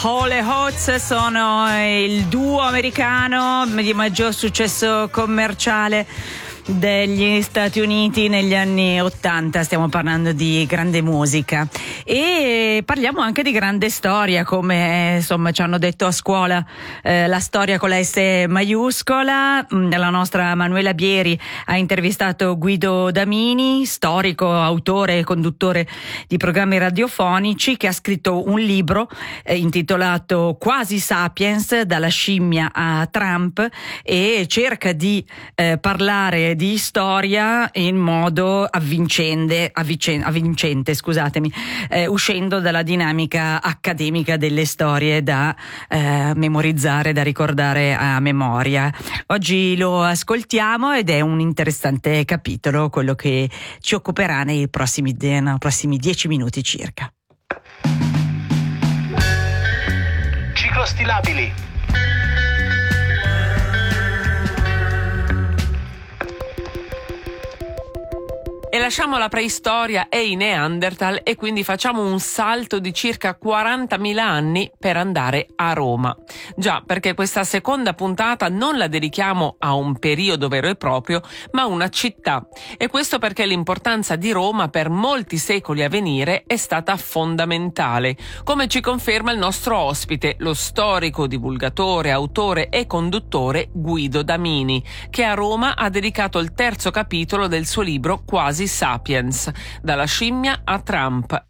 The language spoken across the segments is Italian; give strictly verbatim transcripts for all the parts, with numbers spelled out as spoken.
Hall and Oates sono il duo americano di maggior successo commerciale degli Stati Uniti negli anni ottanta. Stiamo parlando di grande musica e parliamo anche di grande storia, come insomma ci hanno detto a scuola, eh, la storia con la S maiuscola. La nostra Manuela Bieri ha intervistato Guido Damini, storico, autore e conduttore di programmi radiofonici, che ha scritto un libro eh, intitolato Quasi Sapiens, dalla scimmia a Trump, e cerca di eh, parlare di storia in modo avvincente, avvicen- avvincente scusatemi, eh, uscendo dalla dinamica accademica delle storie da eh, memorizzare, da ricordare a memoria. Oggi lo ascoltiamo ed è un interessante capitolo, quello che ci occuperà nei prossimi, nei prossimi dieci minuti circa. Ciclostilabili. E lasciamo la preistoria e i Neanderthal e quindi facciamo un salto di circa quarantamila anni per andare a Roma. Già, perché questa seconda puntata non la dedichiamo a un periodo vero e proprio, ma a una città. E questo perché l'importanza di Roma per molti secoli a venire è stata fondamentale, come ci conferma il nostro ospite, lo storico, divulgatore, autore e conduttore Guido Damini, che a Roma ha dedicato il terzo capitolo del suo libro Quasi Sapiens, dalla scimmia a Trump.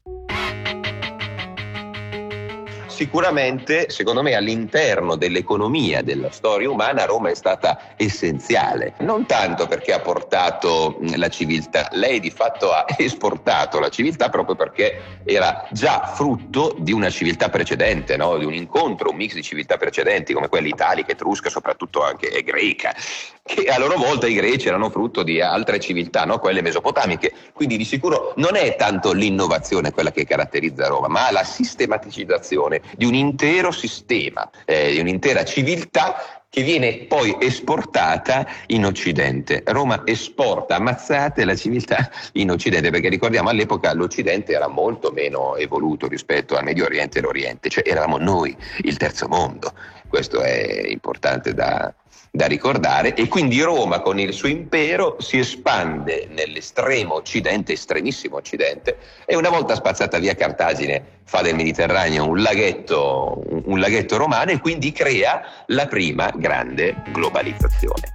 Sicuramente, secondo me, all'interno dell'economia della storia umana Roma è stata essenziale, non tanto perché ha portato la civiltà, lei di fatto ha esportato la civiltà proprio perché era già frutto di una civiltà precedente, no? Di un incontro, un mix di civiltà precedenti come quella italica, etrusca, soprattutto anche e greca, che a loro volta i greci erano frutto di altre civiltà, no? Quelle mesopotamiche. Quindi di sicuro non è tanto l'innovazione quella che caratterizza Roma, ma la sistematicizzazione di un intero sistema, eh, di un'intera civiltà che viene poi esportata in Occidente. Roma esporta, ammazzate, la civiltà in Occidente, perché ricordiamo all'epoca l'Occidente era molto meno evoluto rispetto al Medio Oriente e l'Oriente, cioè eravamo noi, il terzo mondo. Questo è importante da, da ricordare, e quindi Roma con il suo impero si espande nell'estremo occidente, estremissimo occidente, e una volta spazzata via Cartagine fa del Mediterraneo un laghetto, un, un laghetto romano, e quindi crea la prima grande globalizzazione.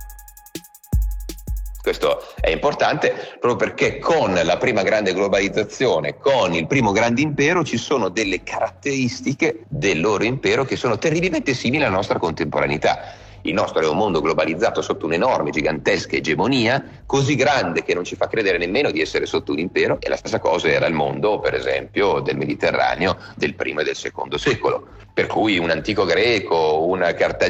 Questo è importante proprio perché con la prima grande globalizzazione, con il primo grande impero, ci sono delle caratteristiche del loro impero che sono terribilmente simili alla nostra contemporaneità. Il nostro è un mondo globalizzato sotto un'enorme, gigantesca egemonia, così grande che non ci fa credere nemmeno di essere sotto un impero, e la stessa cosa era il mondo, per esempio, del Mediterraneo del primo e del secondo secolo. Per cui un antico greco, una cartagine